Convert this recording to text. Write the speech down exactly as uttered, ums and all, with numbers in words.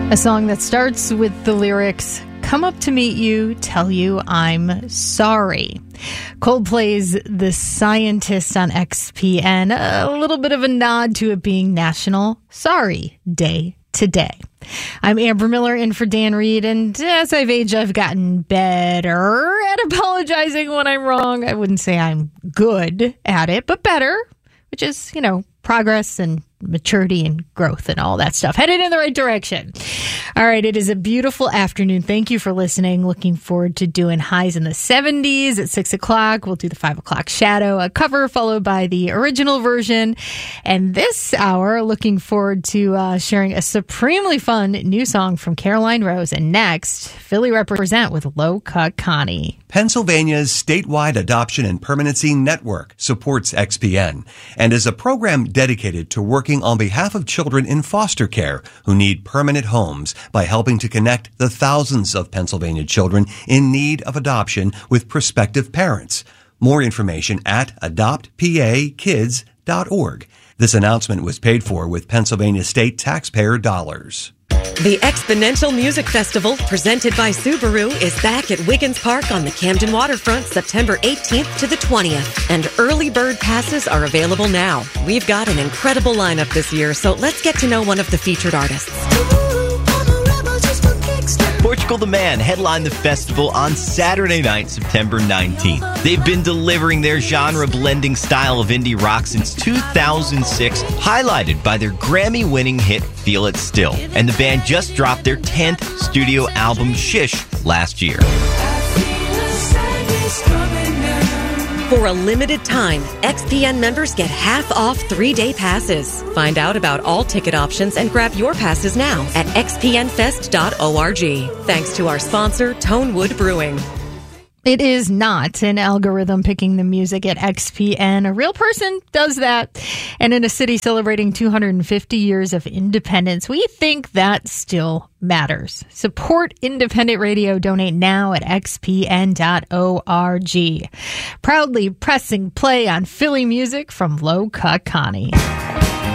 A song that starts with the lyrics, "Come up to meet you, tell you I'm sorry." Coldplay's The Scientist on X P N, a little bit of a nod to it being National Sorry Day today. I'm Amber Miller in for Dan Reed, and as I've aged, I've gotten better at apologizing when I'm wrong. I wouldn't say I'm good at it, but better, which is, you know, progress and maturity and growth and all that stuff. Headed in the right direction. All right, it is a beautiful afternoon. Thank you for listening. Looking forward to doing highs in the seventies at six o'clock. We'll do the five o'clock shadow, a cover followed by the original version. And this hour, looking forward to uh, sharing a supremely fun new song from Caroline Rose. And next, Philly Represent with Low Cut Connie. Pennsylvania's statewide adoption and permanency network supports X P N and is a program dedicated to working on behalf of children in foster care who need permanent homes by helping to connect the thousands of Pennsylvania children in need of adoption with prospective parents. More information at adopt p a kids dot org. This announcement was paid for with Pennsylvania state taxpayer dollars. The Exponential Music Festival, presented by Subaru, is back at Wiggins Park on the Camden Waterfront September eighteenth to the twentieth, and early bird passes are available now. We've got an incredible lineup this year, so let's get to know one of the featured artists. Portugal the Man headline the festival on Saturday night, September nineteenth. They've been delivering their genre-blending style of indie rock since two thousand six, highlighted by their Grammy-winning hit Feel It Still. And the band just dropped their tenth studio album, Shish, last year. For a limited time, X P N members get half off three-day passes. Find out about all ticket options and grab your passes now at x p n fest dot org. Thanks to our sponsor, Tonewood Brewing. It is not an algorithm picking the music at X P N. A real person does that. And in a city celebrating two hundred fifty years of independence, we think that still matters. Support independent radio. Donate now at x p n dot org. Proudly pressing play on Philly music from Low Cut Connie.